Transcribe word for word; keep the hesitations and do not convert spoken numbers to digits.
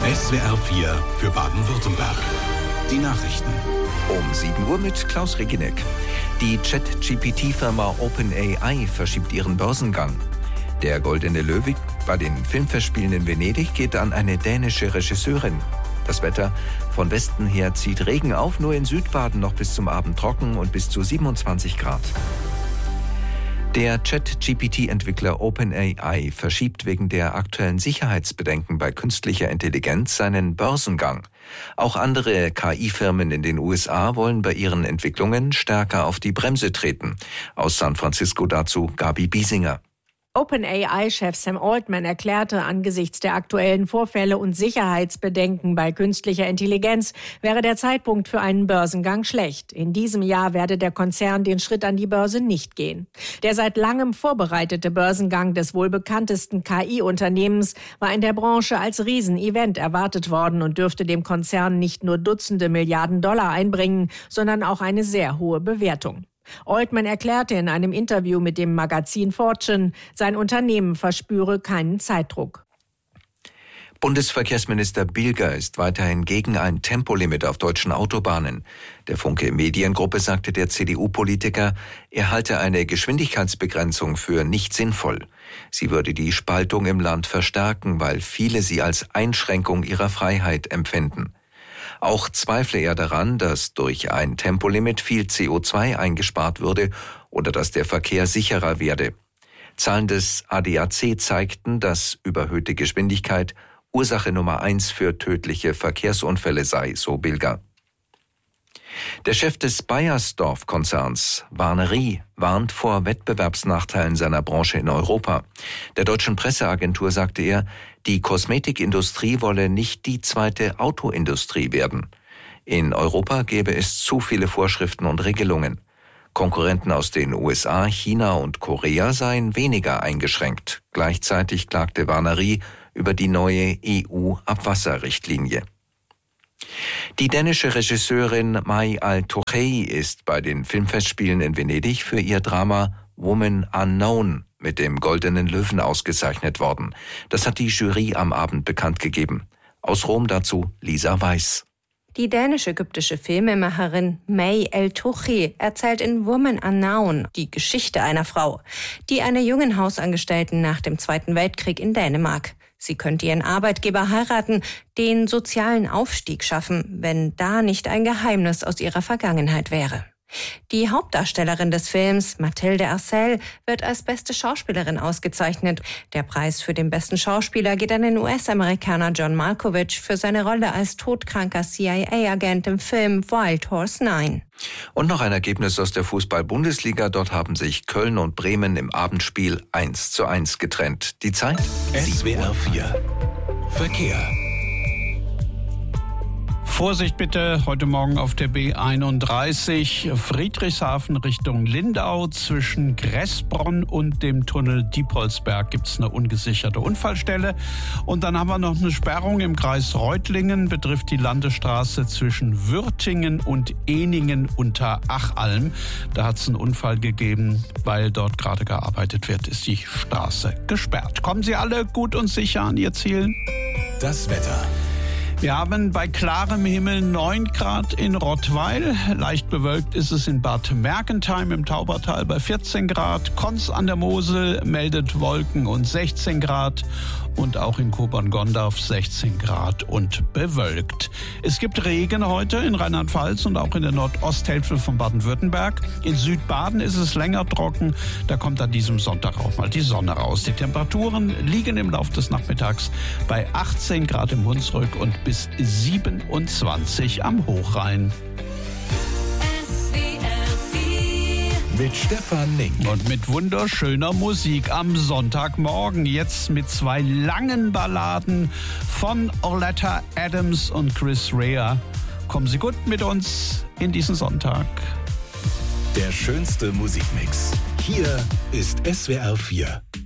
S W R vier für Baden-Württemberg. Die Nachrichten. Um sieben Uhr mit Klaus Reginek. Die Chat-G P T-Firma OpenAI verschiebt ihren Börsengang. Der Goldene Löwe bei den Filmfestspielen in Venedig geht an eine dänische Regisseurin. Das Wetter: von Westen her zieht Regen auf, nur in Südbaden noch bis zum Abend trocken und bis zu siebenundzwanzig Grad. Der Chat-G P T-Entwickler OpenAI verschiebt wegen der aktuellen Sicherheitsbedenken bei künstlicher Intelligenz seinen Börsengang. Auch andere K I-Firmen in den U S A wollen bei ihren Entwicklungen stärker auf die Bremse treten. Aus San Francisco dazu Gabi Biesinger. OpenAI-Chef Sam Altman erklärte, angesichts der aktuellen Vorfälle und Sicherheitsbedenken bei künstlicher Intelligenz wäre der Zeitpunkt für einen Börsengang schlecht. In diesem Jahr werde der Konzern den Schritt an die Börse nicht gehen. Der seit langem vorbereitete Börsengang des wohl bekanntesten K I-Unternehmens war in der Branche als Riesenevent erwartet worden und dürfte dem Konzern nicht nur Dutzende Milliarden Dollar einbringen, sondern auch eine sehr hohe Bewertung. Altman erklärte in einem Interview mit dem Magazin Fortune, sein Unternehmen verspüre keinen Zeitdruck. Bundesverkehrsminister Bilger ist weiterhin gegen ein Tempolimit auf deutschen Autobahnen. Der Funke Mediengruppe sagte der C D U-Politiker, er halte eine Geschwindigkeitsbegrenzung für nicht sinnvoll. Sie würde die Spaltung im Land verstärken, weil viele sie als Einschränkung ihrer Freiheit empfinden. Auch zweifle er daran, dass durch ein Tempolimit viel C O zwei eingespart würde oder dass der Verkehr sicherer werde. Zahlen des A D A C zeigten, dass überhöhte Geschwindigkeit Ursache Nummer eins für tödliche Verkehrsunfälle sei, so Bilger. Der Chef des Beiersdorf-Konzerns, Warner Rie, warnt vor Wettbewerbsnachteilen seiner Branche in Europa. Der deutschen Presseagentur sagte er, die Kosmetikindustrie wolle nicht die zweite Autoindustrie werden. In Europa gäbe es zu viele Vorschriften und Regelungen. Konkurrenten aus den U S A, China und Korea seien weniger eingeschränkt. Gleichzeitig klagte Warner Rie über die neue E U-Abwasserrichtlinie. Die dänische Regisseurin May Al-Tochey ist bei den Filmfestspielen in Venedig für ihr Drama Woman Unknown mit dem Goldenen Löwen ausgezeichnet worden. Das hat die Jury am Abend bekannt gegeben. Aus Rom dazu Lisa Weiß. Die dänisch-ägyptische Filmemacherin May Al-Tochey erzählt in Woman Unknown die Geschichte einer Frau, die einer jungen Hausangestellten nach dem Zweiten Weltkrieg in Dänemark. Sie könnte ihren Arbeitgeber heiraten, den sozialen Aufstieg schaffen, wenn da nicht ein Geheimnis aus ihrer Vergangenheit wäre. Die Hauptdarstellerin des Films, Mathilde Arcel, wird als beste Schauspielerin ausgezeichnet. Der Preis für den besten Schauspieler geht an den U S-Amerikaner John Malkovich für seine Rolle als todkranker C I A-Agent im Film Wild Horse neun. Und noch ein Ergebnis aus der Fußball-Bundesliga. Dort haben sich Köln und Bremen im Abendspiel eins zu eins getrennt. Die Zeit? S W R vier. Verkehr. Vorsicht bitte, heute Morgen auf der B einunddreißig, Friedrichshafen Richtung Lindau. Zwischen Gressbronn und dem Tunnel Diepholzberg gibt es eine ungesicherte Unfallstelle. Und dann haben wir noch eine Sperrung im Kreis Reutlingen, betrifft die Landesstraße zwischen Würtingen und Ehningen unter Achalm. Da hat es einen Unfall gegeben, weil dort gerade gearbeitet wird, ist die Straße gesperrt. Kommen Sie alle gut und sicher an Ihr Ziel? Das Wetter. Wir haben bei klarem Himmel neun Grad in Rottweil. Leicht bewölkt ist es in Bad Mergentheim im Taubertal bei vierzehn Grad. Konz an der Mosel meldet Wolken und sechzehn Grad. Und auch in Kobern-Gondorf sechzehn Grad und bewölkt. Es gibt Regen heute in Rheinland-Pfalz und auch in der Nordosthälfte von Baden-Württemberg. In Südbaden ist es länger trocken. Da kommt an diesem Sonntag auch mal die Sonne raus. Die Temperaturen liegen im Laufe des Nachmittags bei achtzehn Grad im Hunsrück und bis siebenundzwanzig am Hochrhein. Mit Stefan Nink. Und mit wunderschöner Musik am Sonntagmorgen. Jetzt mit zwei langen Balladen von Orletta Adams und Chris Rea. Kommen Sie gut mit uns in diesen Sonntag. Der schönste Musikmix. Hier ist S W R vier.